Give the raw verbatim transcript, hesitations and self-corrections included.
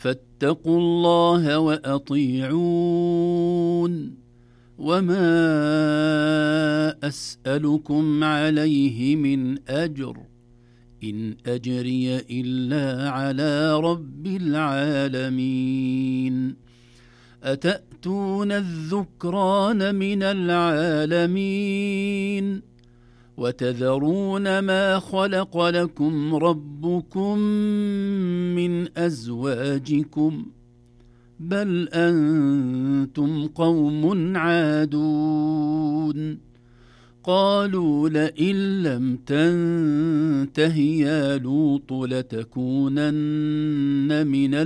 فاتقوا الله وأطيعون وما أسألكم عليه من أجر إن أجري إلا على رب العالمين أتأتون الذكران من العالمين وتذرون ما خلق لكم ربكم من أزواجكم بل أنتم قوم عادون قالوا لئن لم تنته يا لوط لتكونن من